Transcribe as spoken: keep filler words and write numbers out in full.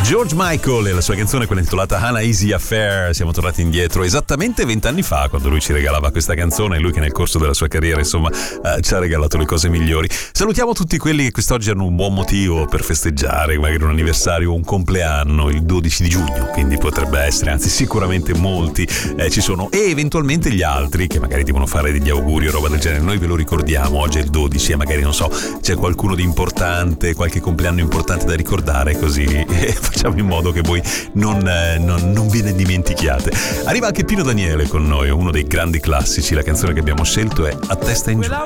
George Michael e la sua canzone, quella intitolata Hannah Easy Affair. Siamo tornati indietro esattamente vent'anni fa, quando lui ci regalava questa canzone, lui che nel corso della sua carriera insomma eh, ci ha regalato le cose migliori. Salutiamo tutti quelli che quest'oggi hanno un buon motivo per festeggiare, magari un anniversario o un compleanno il dodici di giugno, quindi potrebbe essere, anzi sicuramente molti eh, ci sono, e eventualmente gli altri che magari devono fare degli auguri o roba del genere. Noi ve lo ricordiamo, oggi è il dodici e magari non so, c'è qualcuno di importante, qualche compleanno importante da ricordare, così eh, facciamo in modo che voi non, eh, non, non ve ne dimentichiate. Arriva anche Pino Daniele con noi, uno dei grandi classici. La canzone che abbiamo scelto è A Testa in Giù.